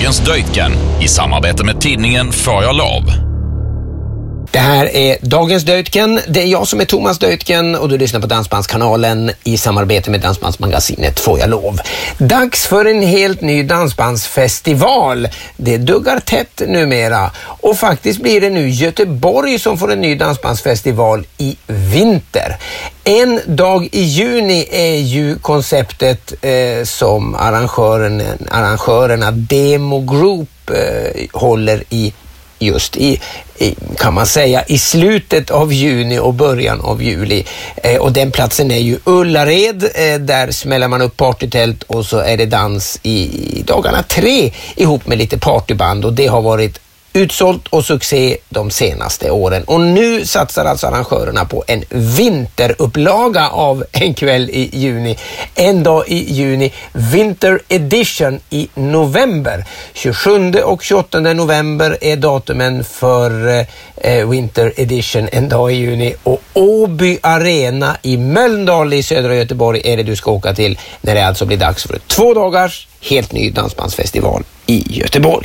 Dagens Döjtgen i samarbete med tidningen Får jag lov. Det här är Dagens Döjtgen. Det är jag som är Thomas Döjtgen och du lyssnar på Dansbandskanalen i samarbete med Dansbandsmagasinet Får jag lov. Dags för en helt ny dansbandsfestival. Det duggar tätt numera och faktiskt blir det nu Göteborg som får en ny dansbandsfestival i vinter. En dag i juni är ju konceptet som arrangörerna Demo Group håller i just i kan man säga i slutet av juni och början av juli. Och den platsen är ju Ullared. Där smäller man upp partytält och så är det dans i dagarna 3 ihop med lite partyband, och det har varit utsålt och succé de senaste åren. Och nu satsar alltså arrangörerna på en vinterupplaga av en kväll i juni. En dag i juni, Winter Edition i november. 27 och 28 november är datumen för Winter Edition, en dag i juni. Och Åby Arena i Mölndal i södra Göteborg är det du ska åka till när det alltså blir dags för 2 dagars helt ny dansbandsfestival i Göteborg.